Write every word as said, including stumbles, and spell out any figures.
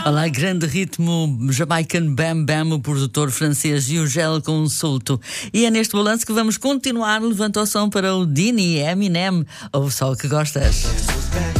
Olá, grande ritmo Jamaican Bam Bam, o produtor francês e o Gel Consulto. E é neste balanço que vamos continuar. Levanta o som para o Dini Eminem, ou só o que gostas.